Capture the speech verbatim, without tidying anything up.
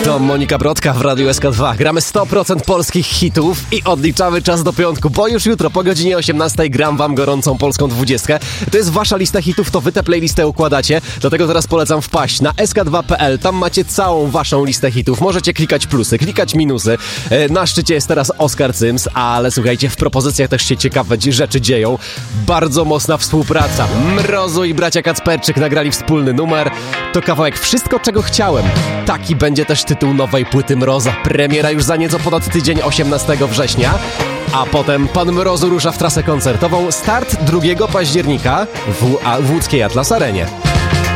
To Monika Brodka w Radiu S K dwa. Gramy sto procent polskich hitów i odliczamy czas do piątku, bo już jutro po godzinie osiemnastej gram wam gorącą polską dwudziestkę. To jest wasza lista hitów, to wy tę playlistę układacie, dlatego teraz polecam wpaść na S K dwa kropka P L. Tam macie całą waszą listę hitów. Możecie klikać plusy, klikać minusy. Na szczycie jest teraz Oskar Cyms, ale słuchajcie, w propozycjach też się ciekawe rzeczy dzieją. Bardzo mocna współpraca. Mrozu i bracia Kacperczyk nagrali wspólny numer. To kawałek Wszystko, czego chciałem. Taki będzie też tytuł nowej płyty Mroza. Premiera już za nieco ponad tydzień, osiemnastego września. A potem pan Mrozu rusza w trasę koncertową. Start drugiego października w, w łódzkiej Atlas Arenie.